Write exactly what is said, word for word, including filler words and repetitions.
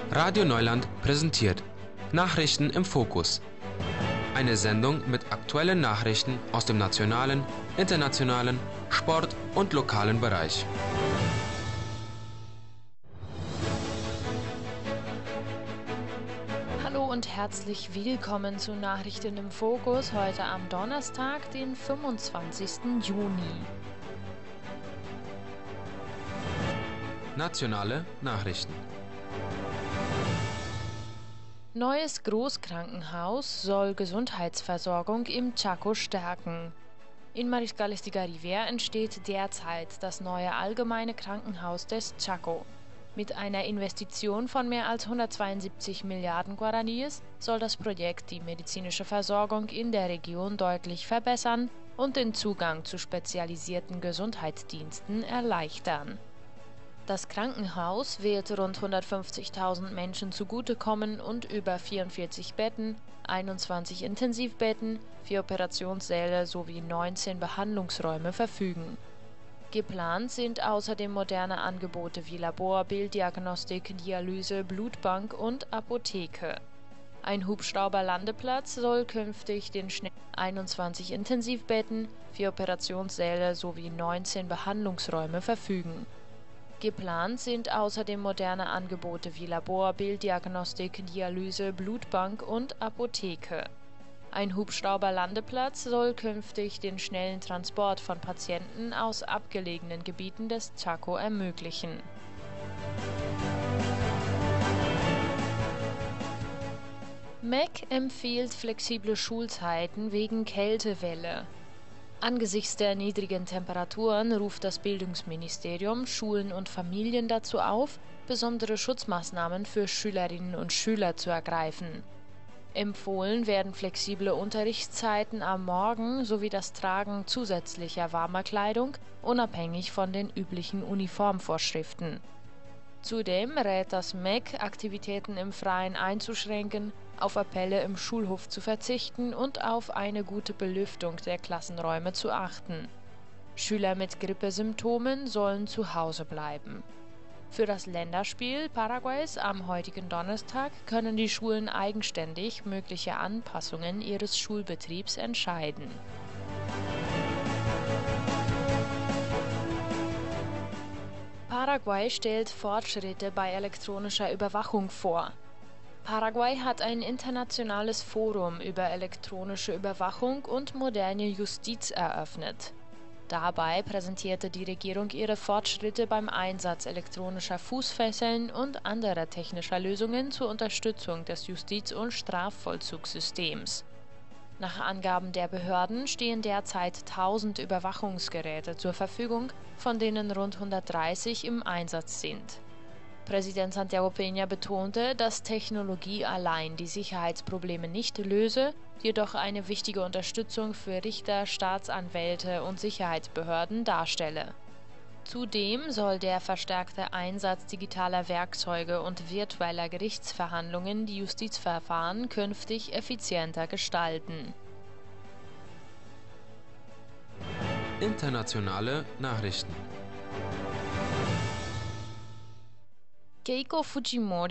Radio Neuland präsentiert Nachrichten im Fokus. Eine Sendung mit aktuellen Nachrichten aus dem nationalen, internationalen, Sport- und lokalen Bereich. Hallo und herzlich willkommen zu Nachrichten im Fokus heute am Donnerstag, den fünfundzwanzigsten Juni. Nationale Nachrichten. Neues Großkrankenhaus soll Gesundheitsversorgung im Chaco stärken. In Mariscales de Gariver entsteht derzeit das neue allgemeine Krankenhaus des Chaco. Mit einer Investition von mehr als hundertzweiundsiebzig Milliarden Guaraníes soll das Projekt die medizinische Versorgung in der Region deutlich verbessern und den Zugang zu spezialisierten Gesundheitsdiensten erleichtern. Das Krankenhaus wird rund hundertfünfzigtausend Menschen zugutekommen und über vierundvierzig Betten, einundzwanzig Intensivbetten, vier Operationssäle sowie neunzehn Behandlungsräume verfügen. Geplant sind außerdem moderne Angebote wie Labor, Bilddiagnostik, Dialyse, Blutbank und Apotheke. Ein Hubschrauberlandeplatz soll künftig den schnellen einundzwanzig Intensivbetten, vier Operationssäle sowie neunzehn Behandlungsräume verfügen. Geplant sind außerdem moderne Angebote wie Labor, Bilddiagnostik, Dialyse, Blutbank und Apotheke. Ein Hubschrauberlandeplatz soll künftig den schnellen Transport von Patienten aus abgelegenen Gebieten des Chaco ermöglichen. M E C empfiehlt flexible Schulzeiten wegen Kältewelle. Angesichts der niedrigen Temperaturen ruft das Bildungsministerium Schulen und Familien dazu auf, besondere Schutzmaßnahmen für Schülerinnen und Schüler zu ergreifen. Empfohlen werden flexible Unterrichtszeiten am Morgen sowie das Tragen zusätzlicher warmer Kleidung, unabhängig von den üblichen Uniformvorschriften. Zudem rät das M E C, Aktivitäten im Freien einzuschränken, auf Appelle im Schulhof zu verzichten und auf eine gute Belüftung der Klassenräume zu achten. Schüler mit Grippesymptomen sollen zu Hause bleiben. Für das Länderspiel Paraguays am heutigen Donnerstag können die Schulen eigenständig mögliche Anpassungen ihres Schulbetriebs entscheiden. Paraguay stellt Fortschritte bei elektronischer Überwachung vor. Paraguay hat ein internationales Forum über elektronische Überwachung und moderne Justiz eröffnet. Dabei präsentierte die Regierung ihre Fortschritte beim Einsatz elektronischer Fußfesseln und anderer technischer Lösungen zur Unterstützung des Justiz- und Strafvollzugssystems. Nach Angaben der Behörden stehen derzeit tausend Überwachungsgeräte zur Verfügung, von denen rund hundertdreißig im Einsatz sind. Präsident Santiago Peña betonte, dass Technologie allein die Sicherheitsprobleme nicht löse, jedoch eine wichtige Unterstützung für Richter, Staatsanwälte und Sicherheitsbehörden darstelle. Zudem soll der verstärkte Einsatz digitaler Werkzeuge und virtueller Gerichtsverhandlungen die Justizverfahren künftig effizienter gestalten. Internationale Nachrichten. Keiko Fujimori